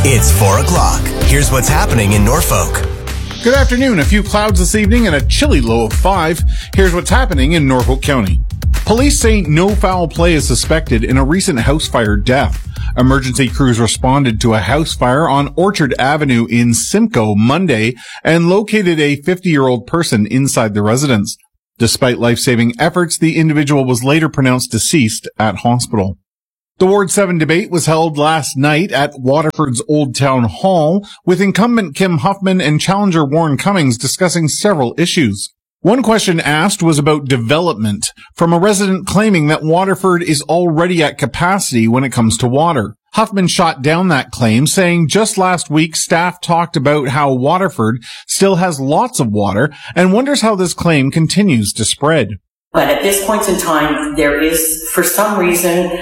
It's 4 o'clock. Here's what's happening in Norfolk. Good afternoon. A few clouds this evening and a chilly low of 5. Here's what's happening in Norfolk County. Police say no foul play is suspected in a recent house fire death. Emergency crews responded to a house fire on Orchard Avenue in Simcoe Monday and located a 50-year-old person inside the residence. Despite life-saving efforts, the individual was later pronounced deceased at hospital. The Ward 7 debate was held last night at Waterford's Old Town Hall, with incumbent Kim Huffman and challenger Warren Cummings discussing several issues. One question asked was about development, from a resident claiming that Waterford is already at capacity when it comes to water. Huffman shot down that claim, saying just last week staff talked about how Waterford still has lots of water and wonders how this claim continues to spread. But at this point in time, there is, for some reason,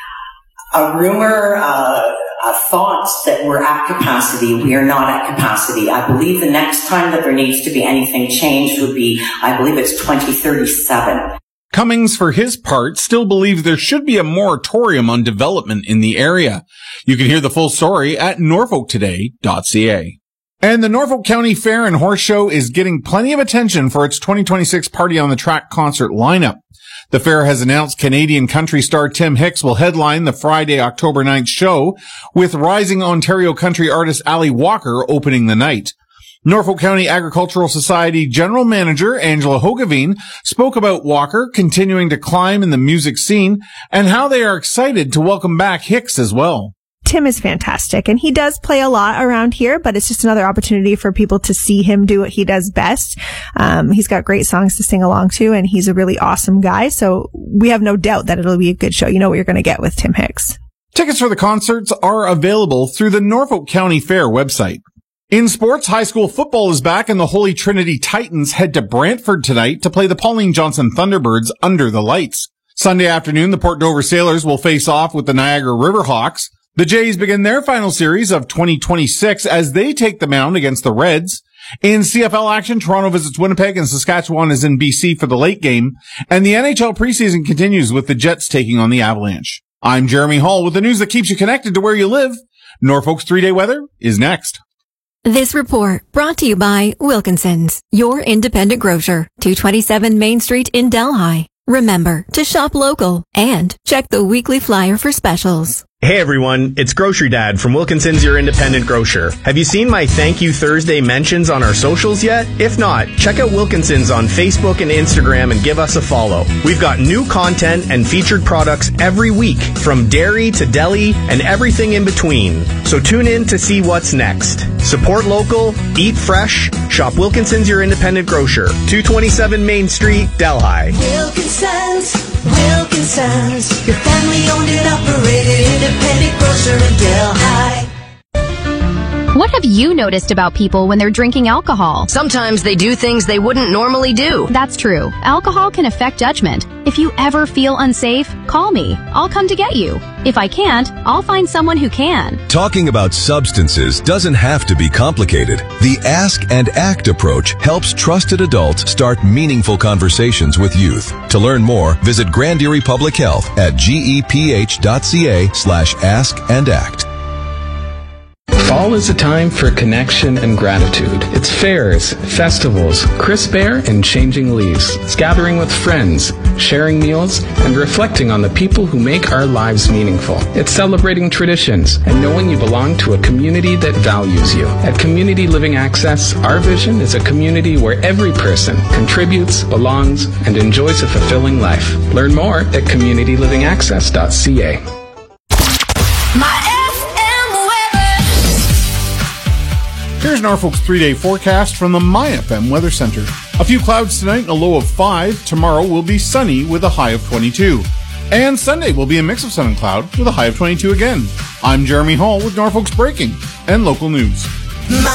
a rumor, thoughts that we're at capacity. We are not at capacity. I believe the next time that there needs to be anything changed would be, I believe it's 2037. Cummings, for his part, still believes there should be a moratorium on development in the area. You can hear the full story at norfolktoday.ca. And the Norfolk County Fair and Horse Show is getting plenty of attention for its 2026 Party on the Track concert lineup. The fair has announced Canadian country star Tim Hicks will headline the Friday, October 9th show, with rising Ontario country artist Ali Walker opening the night. Norfolk County Agricultural Society General Manager Angela Hogeveen spoke about Walker continuing to climb in the music scene and how they are excited to welcome back Hicks as well. Tim is fantastic, and he does play a lot around here, but it's just another opportunity for people to see him do what he does best. He's got great songs to sing along to, and he's a really awesome guy, so we have no doubt that it'll be a good show. You know what you're going to get with Tim Hicks. Tickets for the concerts are available through the Norfolk County Fair website. In sports, high school football is back, and the Holy Trinity Titans head to Brantford tonight to play the Pauline Johnson Thunderbirds under the lights. Sunday afternoon, the Port Dover Sailors will face off with the Niagara Riverhawks. The Jays begin their final series of 2026 as they take the mound against the Reds. In CFL action, Toronto visits Winnipeg and Saskatchewan is in BC for the late game. And the NHL preseason continues with the Jets taking on the Avalanche. I'm Jeremy Hall with the news that keeps you connected to where you live. Norfolk's 3-day weather is next. This report brought to you by Wilkinson's, your independent grocer, 227 Main Street in Delhi. Remember to shop local and check the weekly flyer for specials. Hey everyone, it's Grocery Dad from Wilkinson's, your independent grocer. Have you seen my Thank You Thursday mentions on our socials yet? If not, check out Wilkinson's on Facebook and Instagram and give us a follow. We've got new content and featured products every week, from dairy to deli and everything in between. So tune in to see what's next. Support local, eat fresh, shop Wilkinson's, your independent grocer, 227 Main Street, Delhi. Wilkinson's, your family owned and operated independent grocer in Delhi. What have you noticed about people when they're drinking alcohol? Sometimes they do things they wouldn't normally do. That's true. Alcohol can affect judgment. If you ever feel unsafe, call me. I'll come to get you. If I can't, I'll find someone who can. Talking about substances doesn't have to be complicated. The Ask and Act approach helps trusted adults start meaningful conversations with youth. To learn more, visit Grand Erie Public Health at geph.ca/askandact. Fall is a time for connection and gratitude. It's fairs, festivals, crisp air, and changing leaves. It's gathering with friends, sharing meals, and reflecting on the people who make our lives meaningful. It's celebrating traditions and knowing you belong to a community that values you. At Community Living Access, our vision is a community where every person contributes, belongs, and enjoys a fulfilling life. Learn more at communitylivingAccess.ca. Here's Norfolk's 3-day forecast from the MyFM Weather Center. A few clouds tonight and a low of 5. Tomorrow will be sunny with a high of 22. And Sunday will be a mix of sun and cloud with a high of 22 again. I'm Jeremy Hall with Norfolk's breaking and local news.